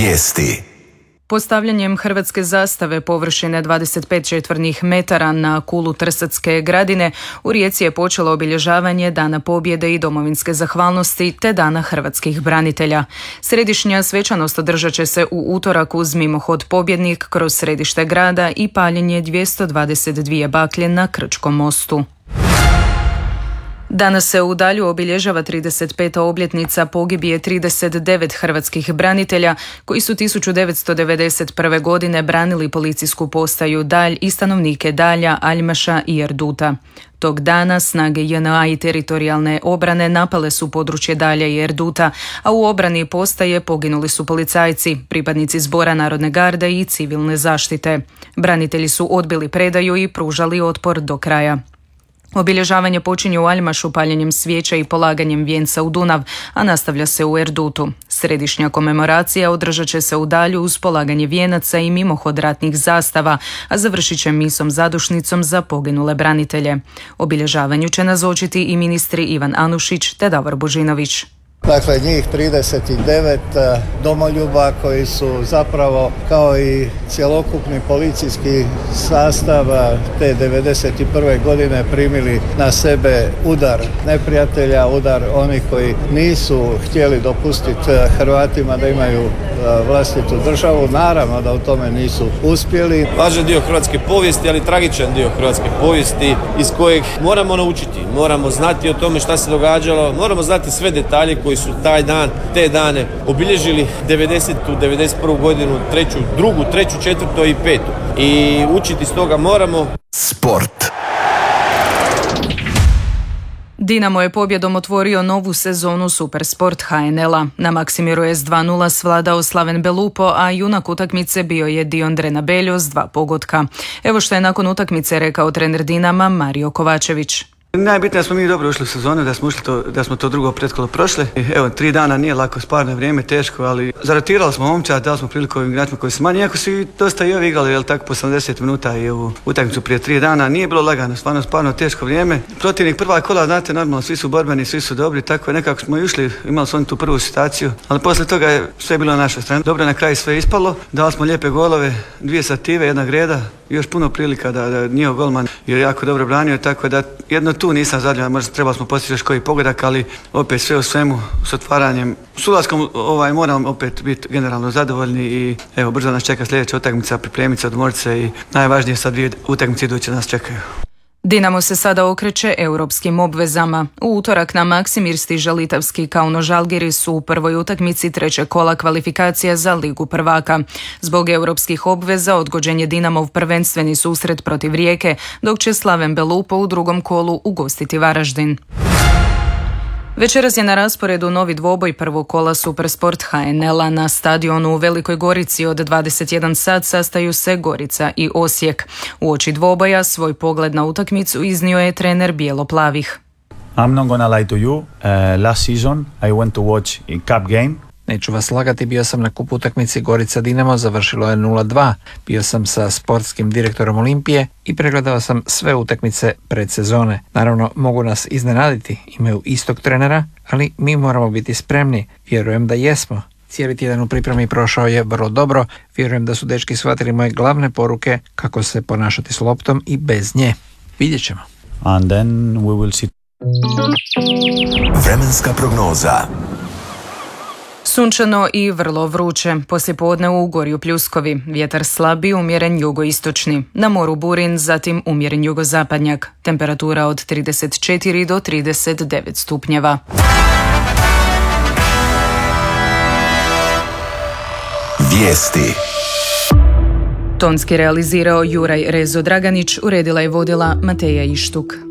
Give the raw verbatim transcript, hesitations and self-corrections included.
Vijesti. Postavljanjem hrvatske zastave površine dvadeset pet četvornih metara na kulu Trsatske gradine u Rijeci je počelo obilježavanje Dana pobjede i domovinske zahvalnosti te Dana hrvatskih branitelja. Središnja svečanost održat će se u utorak uz mimohod Pobjednik kroz središte grada i paljenje dvjesto dvadeset dvije baklje na Krčkom mostu. Danas se u Dalju obilježava trideset peta obljetnica pogibije trideset devet hrvatskih branitelja koji su tisuću devetsto devedeset prve. godine branili policijsku postaju Dalj i stanovnike Dalja, Aljmaša i Erduta. Tog dana snage J N A i teritorijalne obrane napale su područje Dalja i Erduta, a u obrani postaje poginuli su policajci, pripadnici Zbora narodne garde i civilne zaštite. Branitelji su odbili predaju i pružali otpor do kraja. Obilježavanje počinje u Aljmašu paljenjem svijeća i polaganjem vijenca u Dunav, a nastavlja se u Erdutu. Središnja komemoracija održat će se u Dalju uz polaganje vijenaca i mimohod ratnih zastava, a završit će misom zadušnicom za poginule branitelje. Obilježavanju će nazočiti i ministri Ivan Anušić te Davor Božinović. Dakle, njih trideset devet domoljuba koji su zapravo kao i cjelokupni policijski sastav te devedeset prve. godine primili na sebe udar neprijatelja, udar onih koji nisu htjeli dopustiti Hrvatima da imaju vlastitu državu. Naravno da u tome nisu uspjeli. Važan dio hrvatske povijesti, ali tragičan dio hrvatske povijesti iz kojeg moramo naučiti, moramo znati o tome šta se događalo, moramo znati sve detalje koji su taj dan, te dane obilježili devedesetu, devedeset prvu. godinu, treću, drugu, treću, četvrtu i petu. I učiti s toga moramo. Sport. Dinamo je pobjedom otvorio novu sezonu Supersport H N L-a. Na Maksimiru S dva nula svladao Slaven Belupo, a junak utakmice bio je Diondre Nabeljo s dva pogotka. Evo što je nakon utakmice rekao trener Dinama Mario Kovačević. Najbitnije da smo mi dobro ušli u sezonu, da smo ušli to, da smo to drugo pretkolo prošli. Evo, tri dana nije lako, sparno vrijeme, teško, ali zarotirali smo momčad, dali smo priliku ovim igračima koji su manji, iako su i dosta i ovi igrali, jel tako, po sedamdeset minuta i u utakmicu prije tri dana. Nije bilo lagano, stvarno sparno teško vrijeme. Protivnik prva kola, znate, normalno, svi su borbeni, svi su dobri, tako je nekako smo i ušli, imali smo tu prvu situaciju, ali poslije toga je sve bilo na našoj strani. Dobro, na kraju sve ispalo, dali smo lijepe golove, dvije sative, jedna greda, još puno prilika da, da njihov golman je jako dobro branio, tako da jedno tu nisam zadovoljan, možda trebali smo postići još koji pogodak, ali opet sve u svemu s otvaranjem, s ulaskom ovaj, moram opet biti generalno zadovoljni i evo, brzo nas čeka sljedeća utakmica, pripremiti se, odmoriti se i najvažnije sad dvije utakmice iduće nas čekaju. Dinamo se sada okreće europskim obvezama. U utorak na Maksimir stiže litavski Kauno Žalgiris u prvoj utakmici trećeg kola kvalifikacija za Ligu prvaka. Zbog europskih obveza odgođen je Dinamov prvenstveni susret protiv Rijeke, dok će Slaven Belupo u drugom kolu ugostiti Varaždin. Večeras je na rasporedu novi dvoboj prvog kola Supersport H N L-a. Na stadionu u Velikoj Gorici od dvadeset jedan sat sastaju se Gorica i Osijek. Uoči dvoboja svoj pogled na utakmicu iznio je trener Bijelo-plavih. I'm not gonna lie to you. Uh, last season I went to watch a cup game. Neću vas lagati, bio sam na kup utakmici Gorica Dinamo, završilo je nula dva. Bio sam sa sportskim direktorom Olimpije i pregledao sam sve utakmice predsezone. Naravno, mogu nas iznenaditi, imaju istog trenera, ali mi moramo biti spremni. Vjerujem da jesmo. Cijeli tjedan u pripremi prošao je vrlo dobro. Vjerujem da su dečki shvatili moje glavne poruke kako se ponašati s loptom i bez nje. Vidjet ćemo. And then we will see. Vremenska prognoza. Sunčano i vrlo vruće. Poslijepodne u Ugorju pljuskovi. Vjetar slabi, umjeren jugoistočni. Na moru burin, zatim umjeren jugozapadnjak. Temperatura od trideset četiri do trideset devet stupnjeva. Vijesti. Tonski realizirao Juraj Rezo Draganić, uredila i vodila Mateja Ištuk.